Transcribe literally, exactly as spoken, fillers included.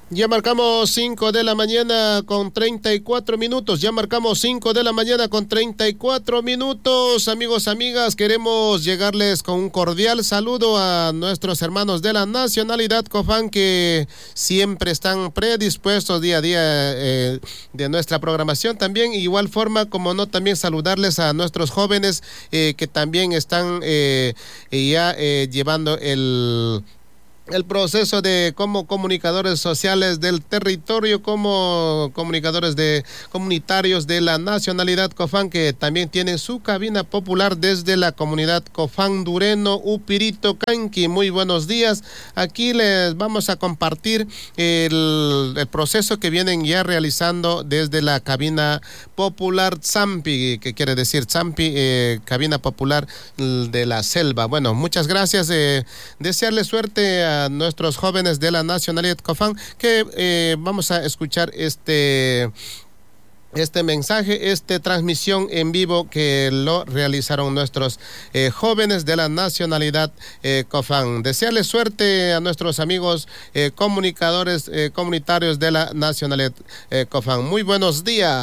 Ya marcamos cinco de la mañana con treinta y cuatro minutos, ya marcamos cinco de la mañana con treinta y cuatro minutos, amigos, amigas, queremos llegarles con un cordial saludo a nuestros hermanos de la nacionalidad Cofán que siempre están predispuestos día a día eh, de nuestra programación también, igual forma como no también saludarles a nuestros jóvenes eh, que también están eh, ya eh, llevando el... el proceso de como comunicadores sociales del territorio, como comunicadores de comunitarios de la nacionalidad Cofán, que también tienen su cabina popular desde la comunidad Cofán Dureno, Upirito, Canqui. Muy buenos días. Aquí les vamos a compartir el, el proceso que vienen ya realizando desde la cabina popular Zampi, que quiere decir Zampi, eh, cabina popular de la selva. Bueno, muchas gracias. Eh, desearle suerte a a nuestros jóvenes de la nacionalidad Cofán, que eh, vamos a escuchar este este mensaje, esta transmisión en vivo que lo realizaron nuestros eh, jóvenes de la nacionalidad eh, Cofán. Desearles suerte a nuestros amigos eh, comunicadores eh, comunitarios de la nacionalidad eh, Cofán. Muy buenos días.